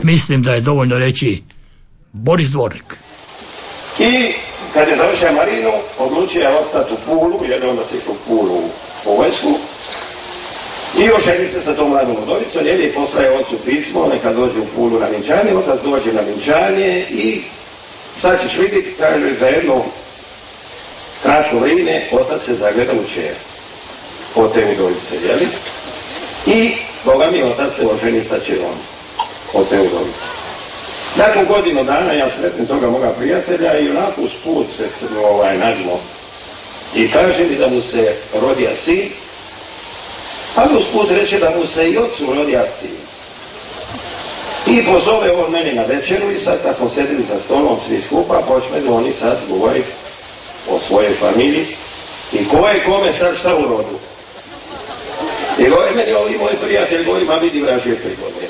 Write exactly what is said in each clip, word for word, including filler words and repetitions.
mislim da je dovoljno reći Boris Dvornik. I kad je završio marinu, odlučio je ostati u Pulu, jer onda se u Pulu u vojsku. I oženi se sa tom mladom udovicom, jer je poslaje ocu pismo, neka dođe u Pulu na vjenčanje, otac dođe na vjenčanje i sad ćeš vidjeti, kaže, za jedno kratko vrijeme, otac se zagleda u čer od te udovice, jeli? I, Boga mi, otac se oženi sa čerom od te udovice. Nakon godinu dana ja sretnim toga moga prijatelja i onako usput se ovaj, nađemo i kaže mi da mu se rodija sin, ali usput reče da mu se i ocu rodija sin. I pozove on mene na večeru i sad kad smo sedili za stolom svi skupa, počmedu oni sad govoriti o svojoj familiji i ko je kome sad šta u rodu. I govori meni ovi moj prijatelj, govori, ma vidi vražije prigode.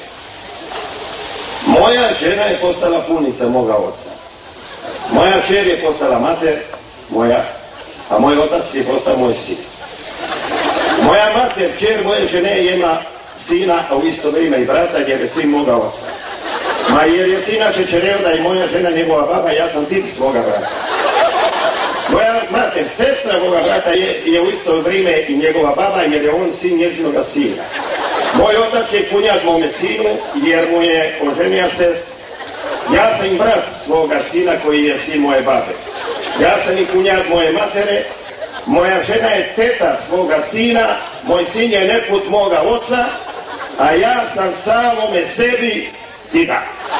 Moja žena je postala punica moga oca. Moja čer je postala mater moja, a moj otac je postao moj sin. Moja mater, čer moje žene ima sina, a u isto vrijeme i brata, jer je sin moga oca. Ma jer je sina šećereo da je moja žena njegova baba, ja sam tip svoga brata. Moja mater, sestra moga brata je, je u isto vrijeme i njegova baba, jer je on sin njezinoga sina. Moj otac je kunjak mome sinu, jer mu je oženija sestra. Ja sam i brat svoga sina koji je sin moje babe. Ja sam i kunjak moje matere. Moja žena je teta svoga sina, moj sin je neput moga oca, a ja sam samome sebi dida.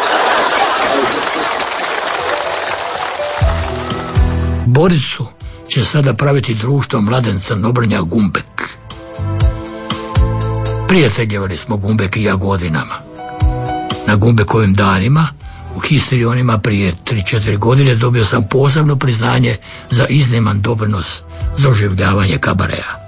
Boricu će sada praviti društvo mladenca Nobrnja Gumbek. Prijateljevali smo Gumbek i ja godinama. Na Gumbekovim danima, u histrionima prije tri četiri godine, dobio sam posebno priznanje za izniman doprinos za oživljavanje kabareja.